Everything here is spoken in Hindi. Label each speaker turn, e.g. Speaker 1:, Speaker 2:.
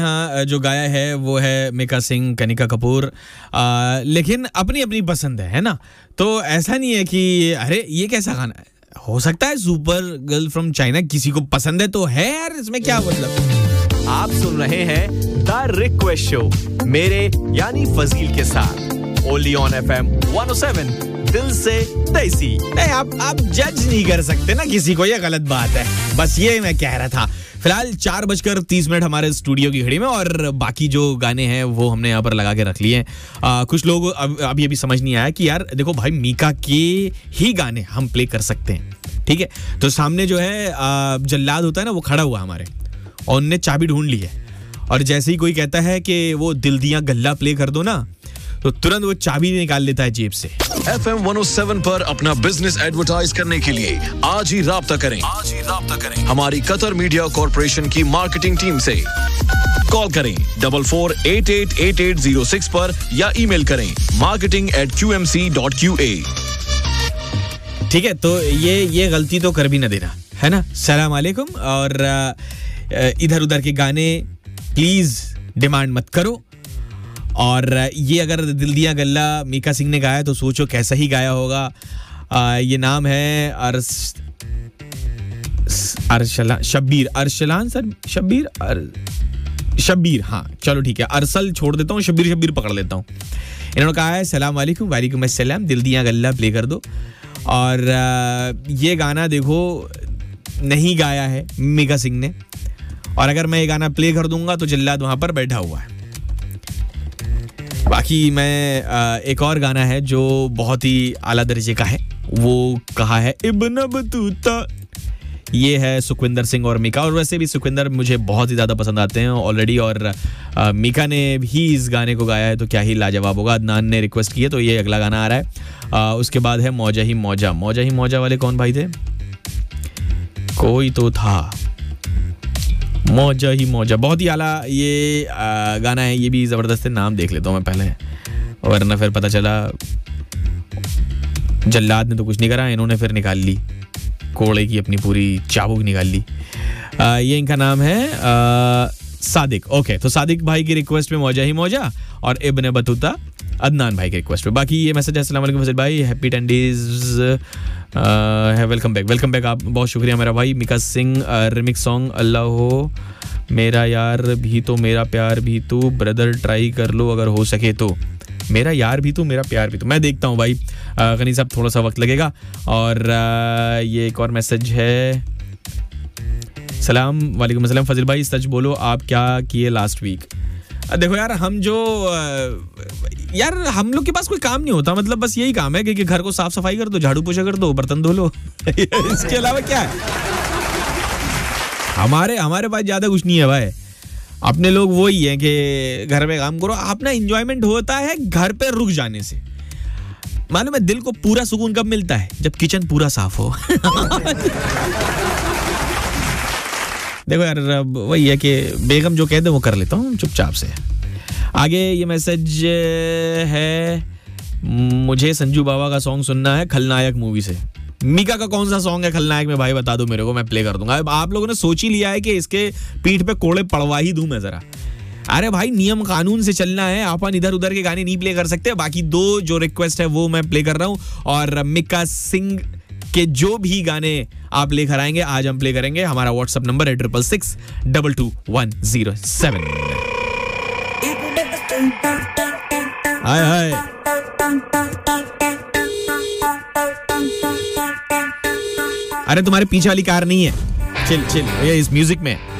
Speaker 1: हाँ, जो गाया है वो है मिका सिंह, कनिका कपूर, लेकिन अपनी अपनी पसंद है ना। तो ऐसा नहीं है कि अरे ये कैसा गाना है, हो सकता है सुपर गर्ल फ्रॉम चाइना किसी को पसंद है तो है यार, इसमें क्या मतलब।
Speaker 2: आप सुन रहे हैं द रिक्वेस्ट शो मेरे यानी फजील के साथ ओनली ऑन FM 107 दिल से देसी।
Speaker 1: नहीं, आप जज नहीं कर सकते ना किसी को, ये गलत बात है, बस ये मैं कह रहा था। फिलहाल 4:30 हमारे स्टूडियो की घड़ी में, और बाकी जो गाने हैं वो हमने यहाँ पर लगा के रख लिए हैं। कुछ लोग अभी समझ नहीं आया कि यार देखो भाई, मीका के ही गाने हम प्ले कर सकते हैं, ठीक है। तो सामने जो है जल्लाद होता है ना, वो खड़ा हुआ हमारे, और उनने चाबी ढूंढ ली है, और जैसे ही कोई कहता है कि वो दिल दिया गल्ला प्ले कर दो ना, तो तुरंत वो चाबी निकाल लेता है जेब से।
Speaker 3: FM 107 पर अपना बिजनेस एडवर्टाइज करने के लिए आज ही राब्ता करें हमारी कतर मीडिया कॉर्पोरेशन की मार्केटिंग टीम से। कॉल करें 44888806 पर या ईमेल करें marketing@qmc.qa।
Speaker 1: ठीक है, तो ये गलती तो कर भी ना देना, है ना। सलाम अलैकुम, और इधर उधर के गाने प्लीज डिमांड मत करो। और ये अगर दिल दिया गल्ला मीका सिंह ने गाया तो सोचो कैसा ही गाया होगा। ये नाम है शब्बीर, हाँ चलो ठीक है, अरसल छोड़ देता हूँ, शब्बीर पकड़ लेता हूँ। इन्होंने कहा है सलाम वालेकुम, वालेकुम अस्सलाम, दिल दिया गल्ला प्ले कर दो। और ये गाना देखो नहीं गाया है मीका सिंह ने, और अगर मैं ये गाना प्ले कर दूंगा तो जल्लाद वहां पर बैठा हुआ है। बाकी मैं एक और गाना है जो बहुत ही आला दर्जे का है, वो कहा है इब्न बतूता। ये है सुखविंदर सिंह और मीका, और वैसे भी सुखविंदर मुझे बहुत ही ज़्यादा पसंद आते हैं ऑलरेडी, और मीका ने भी इस गाने को गाया है तो क्या ही लाजवाब होगा। अदनान ने रिक्वेस्ट की है, तो ये अगला गाना आ रहा है। उसके बाद है मौजा ही मौजा वाले कौन भाई थे, कोई तो था, मौजा ही मौजा, बहुत ही आला ये गाना है। ये भी ज़बरदस्त है, नाम देख लेता हूँ मैं पहले, वरना फिर पता चला जल्लाद ने तो कुछ नहीं करा, इन्होंने फिर निकाल ली कोड़े की अपनी पूरी चाबुक निकाल ली। ये इनका नाम है सादिक। ओके, तो सादिक भाई की रिक्वेस्ट में मौजा ही मौजा, और इब्न बतूता अदनान भाई की रिक्वेस्ट पे। बाकी ये मैसेज है, अस्सलाम वालेकुम फजल भाई, हैप्पी 10 डेज है, वेलकम बैक। आप बहुत शुक्रिया मेरा भाई। मीका सिंह रिमिक्स सॉन्ग अल्लाह हो मेरा यार भी तो मेरा प्यार भी तू, ब्रदर ट्राई कर लो अगर हो सके तो, मेरा यार भी तू मेरा प्यार भी तू। मैं देखता हूँ भाई, गनी साहब थोड़ा सा वक्त लगेगा। और ये एक और मैसेज है, सलाम वालेकुम अस्सलाम फजल भाई, सच बोलो आप क्या किए लास्ट वीक। देखो यार, हम लोग के पास कोई काम नहीं होता, मतलब बस यही काम है कि घर को साफ सफाई कर दो, झाड़ू पोछा कर दो, बर्तन धो लो इसके अलावा क्या है हमारे पास ज्यादा कुछ नहीं है भाई। अपने लोग वही है कि घर में काम करो। अपना एंजॉयमेंट होता है घर पे रुक जाने से। मालूम है दिल को पूरा सुकून कब मिलता है, जब किचन पूरा साफ हो देखो यार, वही है कि बेगम जो कहते वो कर लेता हूँ चुपचाप से। आगे ये मैसेज है, मुझे संजू बाबा का सॉन्ग सुनना है खलनायक मूवी से। मीका का कौन सा सॉन्ग है खलनायक में भाई, बता दो मेरे को, मैं प्ले कर दूंगा। आप लोगों ने सोच ही लिया है कि इसके पीठ पे कोड़े पड़वा ही दूं मैं जरा। अरे भाई, नियम कानून से चलना है, अपन इधर उधर के गाने नहीं प्ले कर सकते। बाकी दो जो रिक्वेस्ट है वो मैं प्ले कर रहा हूँ, और मीका सिंह के जो भी गाने आप लेकर आएंगे आज हम प्ले करेंगे। हमारा व्हाट्सएप नंबर है 666-22107। हाय अरे तुम्हारे पीछे वाली कार नहीं है, चिल ये इस म्यूजिक में